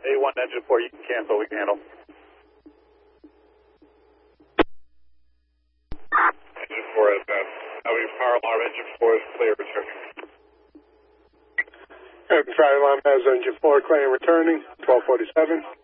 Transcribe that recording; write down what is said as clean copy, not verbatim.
A1 engine 4, you can cancel, we can handle. Engine 4 is done. Power alarm, engine 4 is clear, returning. Fire alarm has engine 4 clear and returning, 1247.